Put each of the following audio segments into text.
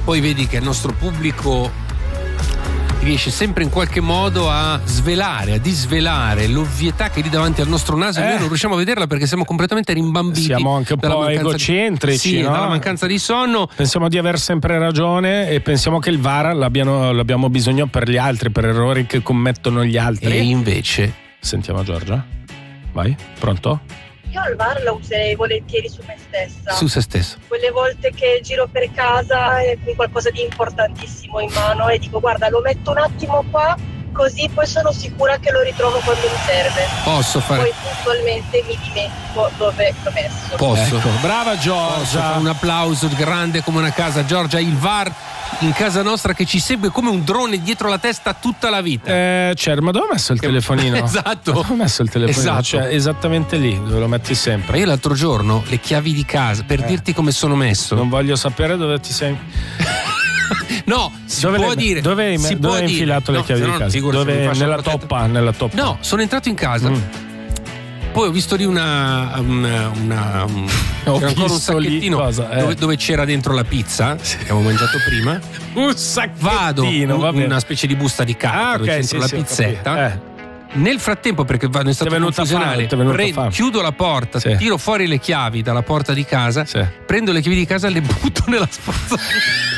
poi vedi che il nostro pubblico riesce sempre in qualche modo a svelare, a disvelare l'ovvietà che è lì davanti al nostro naso e noi non riusciamo a vederla perché siamo completamente rimbambiti. Siamo anche un po' egocentrici, no? Dalla mancanza di sonno. Pensiamo di aver sempre ragione e pensiamo che il VAR l'abbiamo bisogno per gli altri, per errori che commettono gli altri. E invece sentiamo Giorgia. Vai, pronto? Io al VAR la userei volentieri su me stessa. Su se stesso. Quelle volte che giro per casa con qualcosa di importantissimo in mano e dico guarda lo metto un attimo qua così poi sono sicura che lo ritrovo quando mi serve. Posso fare. Poi puntualmente mi dimentico dove l'ho messo. Posso. Ecco, brava Giorgia. Posso fare un applauso grande come una casa. Giorgia, il VAR in casa nostra che ci segue come un drone dietro la testa tutta la vita. Ma dove ho messo il telefonino? Esatto. Dove ho messo il telefonino? Esatto. Cioè, esattamente lì, dove lo metti sempre. Ma io l'altro giorno le chiavi di casa per dirti come sono messo. Non voglio sapere dove ti sei. No, può dire. Dove hai infilato le chiavi di casa? Dove? Nella toppa? No, sono entrato in casa. Poi ho visto lì c'era ancora un sacchettino dove c'era dentro la pizza che avevo mangiato prima. Un sacchettino, vado una specie di busta di carta dove c'è la pizzetta. Nel frattempo, perché è stato confusionale, chiudo la porta, tiro fuori le chiavi dalla porta di casa, prendo le chiavi di casa e le butto nella spazzatura.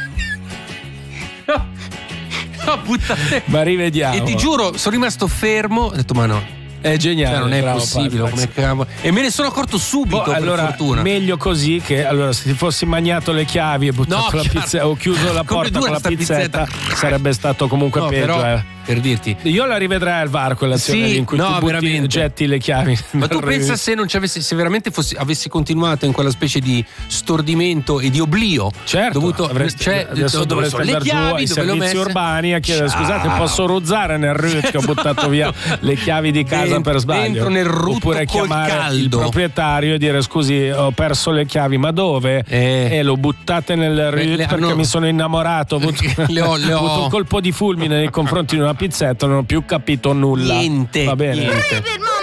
No, buttate. Ma rivediamo. E ti giuro, sono rimasto fermo. Ho detto, ma no. È geniale, non è possibile, come cavolo. E me ne sono accorto subito. Per fortuna. Meglio così che se ti fossi magnato le chiavi e buttato la pizza o chiuso la porta con la pizzetta, sarebbe stato comunque peggio. Però, per dirti, io la rivedrei al VAR quell'azione lì in cui tu getti le chiavi. Ma tu pensa se veramente avessi continuato in quella specie di stordimento e di oblio. Certo, adesso dovresti andare giù ai servizi urbani a chiedere scusate, posso ruzzare nel RUT che ho buttato via le chiavi di casa per sbaglio, dentro nel RUT, oppure chiamare il proprietario e dire scusi ho perso le chiavi, ma dove? L'ho buttate nel RUT perché mi sono innamorato, ho avuto un colpo di fulmine nei confronti di una pizzetta, non ho più capito nulla. Niente. Va bene. Niente.